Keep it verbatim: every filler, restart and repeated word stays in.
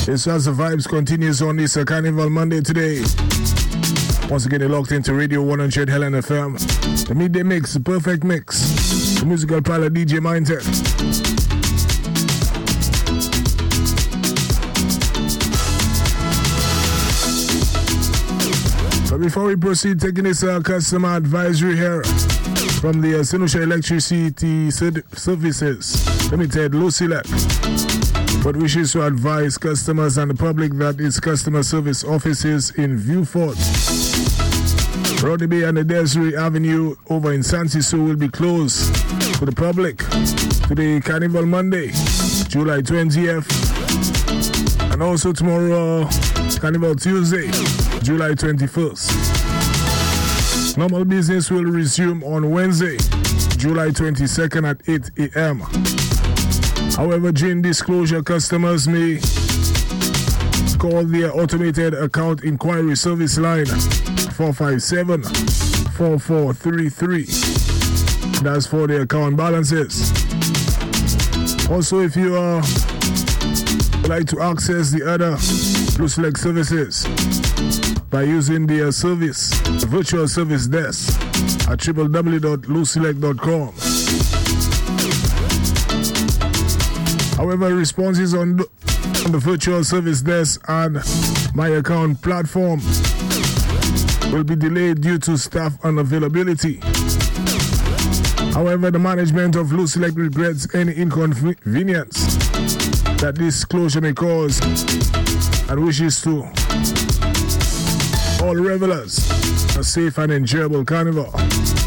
It's as the vibes continues on this uh, Carnival Monday today. Once again, you're locked into Radio one hundred Helen F M. The midday mix, the perfect mix. The musical pilot D J Mindtech. But before we proceed, taking this uh, customer advisory here from the uh, Sinusha Electricity Services Limited, Lucilec. But wishes to advise customers and the public that its customer service offices in Viewfort, Rodney Bay and the Desiree Avenue over in San Siso will be closed to the public today, Carnival Monday, July twentieth, and also tomorrow, Carnival Tuesday, July twenty-first. Normal business will resume on Wednesday, July twenty-second at eight a.m. However, during disclosure, customers may call their automated account inquiry service line four five seven, four four three three. That's for the account balances. Also, if you uh, like to access the other Lucilec services by using the uh, service, the virtual service desk at w w w dot lucilec dot com. However, responses on the, on the virtual service desk and my account platform will be delayed due to staff unavailability. However, the management of Lucilec regrets any inconvenience that this closure may cause and wishes to all revelers a safe and enjoyable carnival.